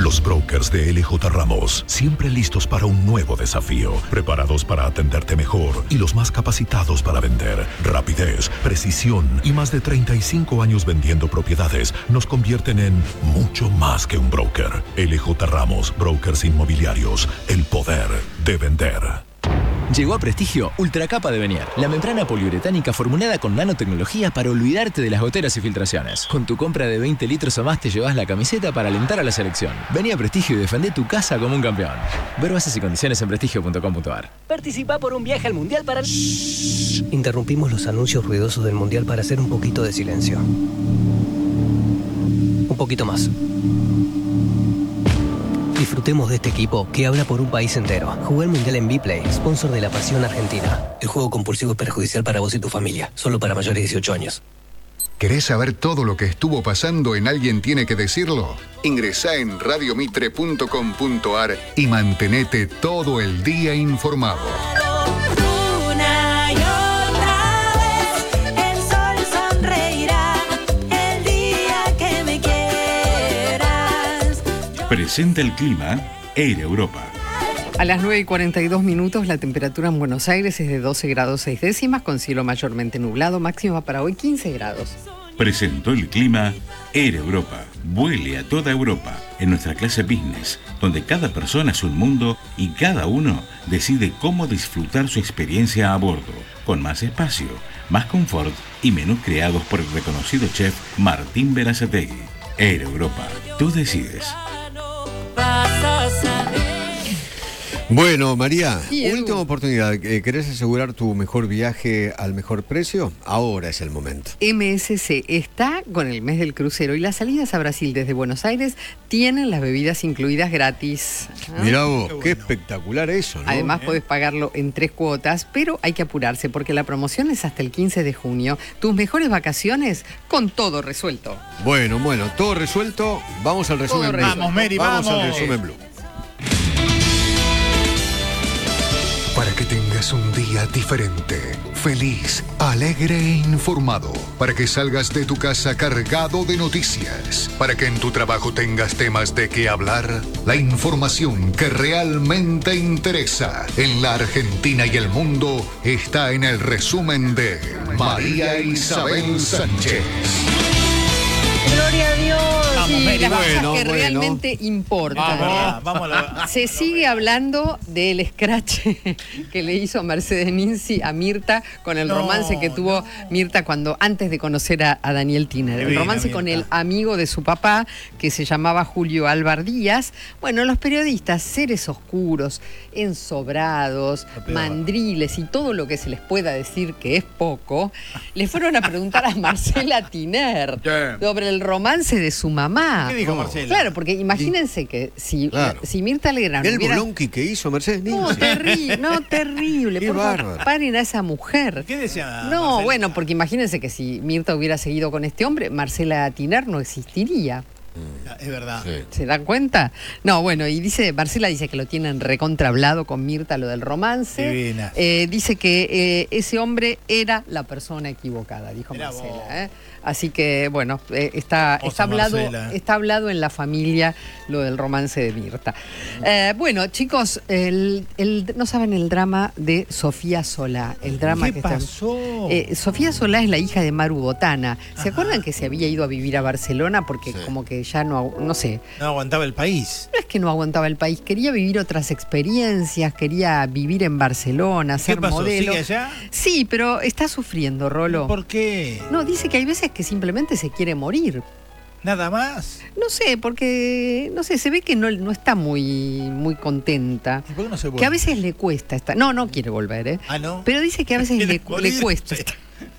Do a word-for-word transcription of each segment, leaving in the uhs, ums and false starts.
Los brokers de L J Ramos, siempre listos para un nuevo desafío, preparados para atenderte mejor y los más capacitados para vender. Rapidez, precisión y más de treinta y cinco años vendiendo propiedades nos convierten en mucho más que un broker. L J Ramos, brokers inmobiliarios, el poder de vender. Llegó a Prestigio Ultracapa de Venier, la membrana poliuretánica formulada con nanotecnología para olvidarte de las goteras y filtraciones. Con tu compra de veinte litros o más te llevas la camiseta para alentar a la selección. Vení a Prestigio y defendé tu casa como un campeón. Ver bases y condiciones en prestigio punto com punto a r. Participa por un viaje al Mundial para... Shhh. Interrumpimos los anuncios ruidosos del Mundial para hacer un poquito de silencio. Un poquito más. Disfrutemos de este equipo que habla por un país entero. Jugué el Mundial en B-Play, sponsor de la Pasión Argentina. El juego compulsivo es perjudicial para vos y tu familia. Solo para mayores de dieciocho años. ¿Querés saber todo lo que estuvo pasando en Alguien Tiene que Decirlo? Ingresá en radio mitre punto com punto a r y mantenete todo el día informado. Presenta el clima Air Europa. A las nueve y cuarenta y dos minutos la temperatura en Buenos Aires es de doce grados seis décimas con cielo mayormente nublado, máxima para hoy quince grados. Presentó el clima Air Europa. Vuele a toda Europa en nuestra clase business, donde cada persona es un mundo y cada uno decide cómo disfrutar su experiencia a bordo, con más espacio, más confort y menús creados por el reconocido chef Martín Berazategui. Air Europa, tú decides. Bueno, María, Sí, última oportunidad. ¿Querés asegurar tu mejor viaje al mejor precio? Ahora es el momento. M S C está con el mes del crucero y las salidas a Brasil desde Buenos Aires tienen las bebidas incluidas gratis. ¿Ah? Mirá vos, qué, bueno. Qué espectacular eso, ¿no? Además, ¿Eh? podés pagarlo en tres cuotas, pero hay que apurarse porque la promoción es hasta el quince de junio. Tus mejores vacaciones con todo resuelto. Bueno, bueno, todo resuelto. Vamos al resumen Blue. Vamos, Mary, vamos. Vamos al resumen Blue. Para que tengas un día diferente, feliz, alegre e informado. Para que salgas de tu casa cargado de noticias. Para que en tu trabajo tengas temas de qué hablar. La información que realmente interesa en la Argentina y el mundo está en el resumen de María Isabel Sánchez. Gloria a Dios. Vamos, Sí, Mary, las bueno, cosas que bueno. realmente importan. Vamos, vamos a la... Se sigue hablando del scratch que le hizo Mercedes Ninzi a Mirta con el No, romance que tuvo no. Mirta cuando antes de conocer a, a Daniel Tiner. El Divina, romance con Mirta. el amigo de su papá que se llamaba Julio Álvar Díaz. Bueno, los periodistas, seres oscuros, ensobrados, mandriles y todo lo que se les pueda decir que es poco, le fueron a preguntar a Marcela Tiner sobre el romance de su mamá. ¿Qué dijo Marcela? Claro, porque imagínense que si, Claro. si Mirta Legrand El hubiera... bolonqui que hizo Mercedes No, Ninzi. terrible, no, terrible. Qué Por favor, bárbaro. paren a esa mujer. ¿Qué decía No, Marcela? bueno, porque imagínense que si Mirta hubiera seguido con este hombre, Marcela Tiner no existiría. Es verdad. Sí. ¿Se dan cuenta? No, bueno, y dice, Marcela dice que lo tienen recontrahablado con Mirta, lo del romance. Divina. Eh, dice que eh, ese hombre era la persona equivocada, dijo Mirá Marcela. vos. ¿eh? Así que, bueno, eh, está, Osa está, hablado, Marcela. está hablado en la familia lo del romance de Mirta. Eh, bueno, chicos, el, el, no saben el drama de Sofía Solá. El drama ¿Qué que pasó? Está, eh, Sofía Solá es la hija de Maru Botana. ¿Se Ajá. acuerdan que se había ido a vivir a Barcelona porque Sí. como que ya no, no sé, No aguantaba el país. no es que no aguantaba el país, quería vivir otras experiencias, quería vivir en Barcelona, ¿Qué ser pasó? modelo. ¿Sigue allá? Sí, pero está sufriendo, Rolo. ¿Por qué? No, dice que hay veces que simplemente se quiere morir. ¿Nada más? No sé, porque, no sé, se ve que no, no está muy, muy contenta. ¿Y por qué no se vuelve? Que a veces le cuesta estar. No, no quiere volver, ¿eh? Ah, ¿no? Pero dice que a veces ¿Quiere le, le morir? cuesta estar.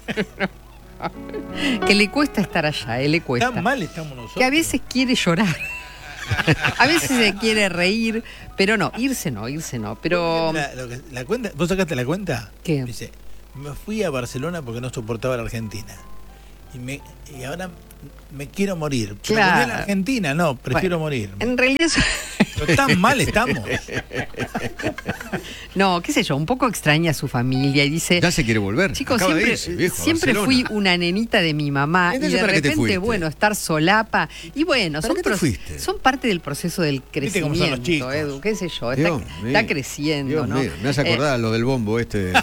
Que le cuesta estar allá, ¿eh? Le cuesta. Tan mal estamos nosotros. Que a veces quiere llorar. A veces se quiere reír, pero no, irse no, irse no. Pero. La, lo que- la cuenta, ¿vos sacaste la cuenta? ¿Qué? Dice, me fui a Barcelona porque no soportaba la Argentina. Y, me, y ahora me quiero morir. Pero Claro. volví a la Argentina, no, prefiero Bueno, morir. En realidad. Pero tan mal estamos. No, qué sé yo, un poco extraña a su familia y dice... Ya se quiere volver. Chicos, Acaba de siempre, irse, viejo, a siempre fui Barcelona. una nenita de mi mamá Entonces, y de ¿para qué te repente, fuiste? bueno, estar solapa. Y bueno, ¿Para son, qué te pro- fuiste? son parte del proceso del Viste cómo son los crecimiento, chicos. Edu, qué sé yo, está, Dios mío, está creciendo, Dios ¿no? mío, me hace acordar Eh, a lo del bombo este.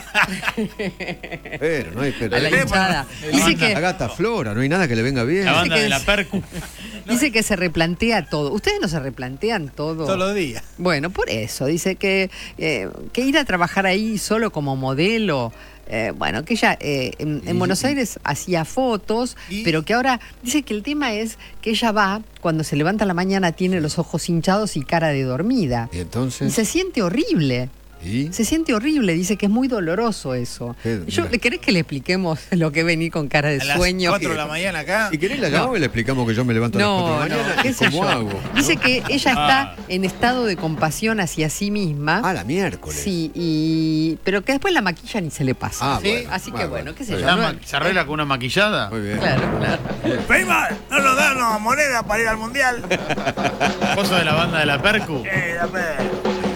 Pero no hay pero, a la hinchada. Dice que, a Gata Flora, no hay nada que le venga bien. La banda que de la es- Percu. dice que se replantea todo. ¿Ustedes no se replantean todo? Todos los días. Bueno, por eso, dice que, eh, que ir a trabajar ahí solo como modelo, eh, bueno, que ella eh, en, en Y- Buenos Aires hacía fotos, ¿Y? pero que ahora dice que el tema es que ella va, cuando se levanta a la mañana tiene los ojos hinchados y cara de dormida. Y Y entonces. se siente horrible. ¿Y? Se siente horrible, dice que es muy doloroso eso. Qué- Yo, mira. ¿querés que le expliquemos lo que es venir con cara de A las sueño? cuatro de la mañana acá. Si querés la llamamos y le explicamos que yo me levanto a las No, cuatro de la no, mañana. qué ¿Y sé ¿Cómo yo. hago? Dice ¿No? que ella está Ah. en estado de compasión hacia sí misma. Ah, la miércoles. Sí, y pero que después la maquilla ni se le pasa. Ah, ¿Sí? bueno. Así que Ah, bueno, qué sé Muy yo. La no- ma- ¿Se arregla con una maquillada? Muy bien. Claro, claro. Prima, no nos dan una moneda para ir al mundial. ¿Vos sos de la banda de la Percu? Eh, dame.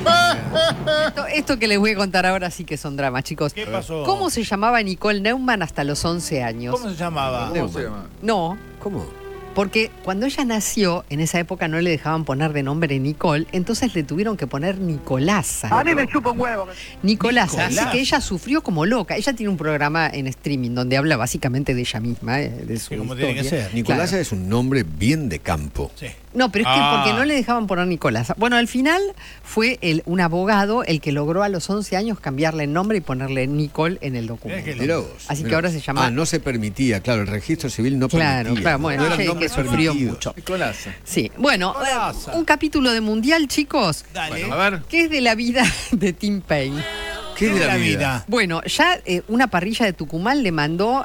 Esto, esto que les voy a contar ahora sí que son dramas, chicos. ¿Qué pasó? ¿Cómo se llamaba Nicole Neumann hasta los once años? ¿Cómo se llamaba? ¿Cómo se llama? No, ¿Cómo? porque cuando ella nació, en esa época no le dejaban poner de nombre Nicole, entonces le tuvieron que poner Nicolasa. A mí me chupa un huevo. Nicolasa, Nicolasa. así que ella sufrió como loca. Ella tiene un programa en streaming donde habla básicamente de ella misma, eh, de su Sí, como tiene que historia. ser. Nicolasa Claro. es un nombre bien de campo. Sí. No, pero es que Ah. porque no le dejaban poner Nicolasa. Bueno, al final fue el, un abogado el que logró a los once años cambiarle el nombre y ponerle Nicole en el documento. Mirá que Mirá vos, Así que mirá. ahora se llama- Ah, no se permitía, claro, el registro civil no Claro, permitía. claro, bueno, no eran ella nombres que sufrió permitidos. mucho. Nicolasa. Sí, bueno, Nicolasa. eh, un capítulo de Mundial, chicos, Dale. A ver. que es de la vida de Tim Payne. ¿Qué de la vida? Bueno, ya eh, una parrilla de Tucumán le mandó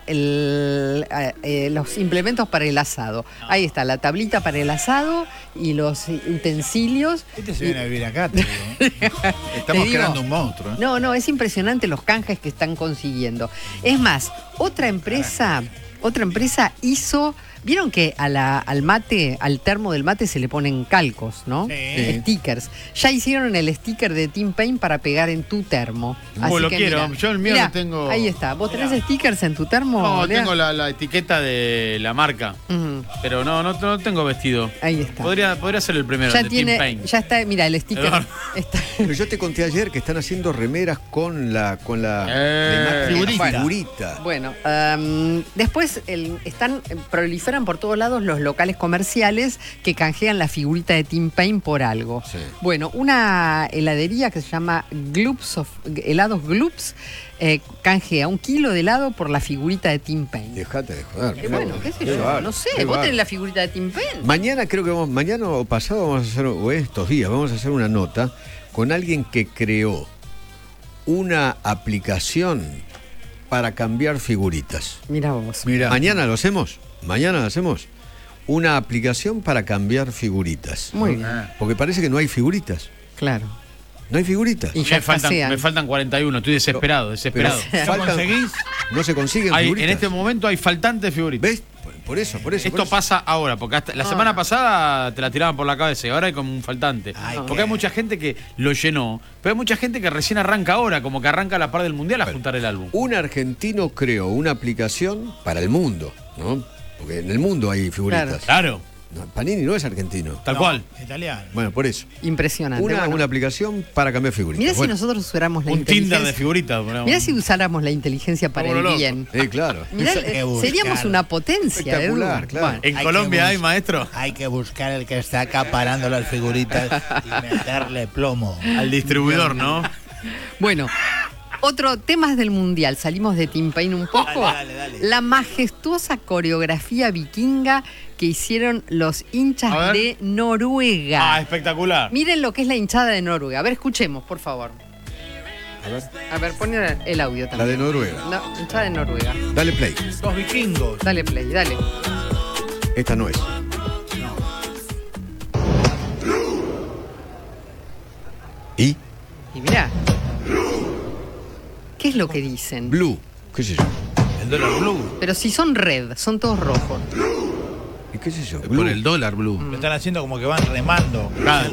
el, eh, eh, los implementos para el asado. Ahí está, la tablita para el asado y los utensilios. Este se Y- viene a vivir acá, te digo. Estamos Te digo, creando un monstruo. ¿eh? No, no, es impresionante los canjes que están consiguiendo. Es más, otra empresa, otra empresa hizo, vieron que a la, al mate, al termo del mate se le ponen calcos, ¿no? Sí. Stickers. Ya hicieron el sticker de Tim Payne para pegar en tu termo. Oh, lo que quiero. mira, Yo el mío mira, lo tengo- Ahí está. ¿Vos tenés stickers en tu termo? No, Lea? tengo la, la etiqueta de la marca. Ujú, Pero no, no, no tengo vestido. ahí está. Podría, podría ser el primero, Ya el de Tim tiene, Payne. ya está, mira, el sticker Eduardo. está. Pero yo te conté ayer que están haciendo remeras con la con la, Eh, la imagen, figurita. la figurita. Bueno, am, después el- están proliferan por todos lados los locales comerciales que canjean la figurita de Tim Payne por algo. Sí. Bueno, una heladería que se llama Gloops of helados Gloops eh, canjea un kilo de helado por la figurita de Tim Payne. Dejate de joder. Qué bueno, qué sé Qué yo, bárbaro, no sé, qué vos bárbaro. tenés la figurita de Tim Payne. Mañana creo que vamos, mañana o pasado vamos a hacer, o estos días, vamos a hacer una nota con alguien que creó una aplicación para cambiar figuritas. Mira vos. Mira. Mañana lo hacemos, mañana lo hacemos. Una aplicación para cambiar figuritas. Muy bien, Porque parece que no hay figuritas. claro. No hay figuritas. Y ya Me faltan, escasean. me faltan cuarenta y uno, estoy desesperado, desesperado. Pero ¿No faltan- conseguís? no se consiguen Hay- figuritas. en este momento hay faltantes figuritas. ¿Ves? Por, por eso, por eso. por Esto eso. pasa ahora, porque hasta la Ah. semana pasada te la tiraban por la cabeza y ahora hay como un faltante. Ay, porque qué- hay mucha gente que lo llenó, pero hay mucha gente que recién arranca ahora, como que arranca a la par del mundial a juntar el álbum. Un argentino creó una aplicación para el mundo, ¿no? Porque en el mundo hay figuritas. Claro, No, Panini no es argentino. tal No, cual. Italiano. Bueno, por eso. Impresionante. Una, Bueno, una aplicación para cambiar figuritas. mirá si Bueno, nosotros usáramos la Un Tinder de inteligencia. figuritas. ponemos. Mirá si usáramos la inteligencia para Como el loco. bien. eh, claro. Mirá, Hay que eh, buscar. seríamos una potencia, Espectacular, Edu. claro. Bueno, En Hay Colombia que hay, bus- maestro, Hay que buscar el que está acaparando las figuritas y meterle plomo. al distribuidor, ¿no? bueno, otro temas del mundial. Salimos de Tim Payne un poco. Dale, dale, dale. La majestuosa coreografía vikinga que hicieron los hinchas A ver. de Noruega. Ah, espectacular. Miren lo que es la hinchada de Noruega. A ver, escuchemos, por favor. A ver, A ver, pon el audio la también. de Noruega. No, hinchada de Noruega. Dale play. Los vikingos. Dale play, dale. Esta no es. ¿Y? Y mirá. ¿Qué es lo que dicen? Blue. ¿Qué sé yo? El dólar blue. Pero si son red, son todos rojos. ¿Y qué sé yo? Por el dólar blue. Lo están haciendo como que van remando. Claro.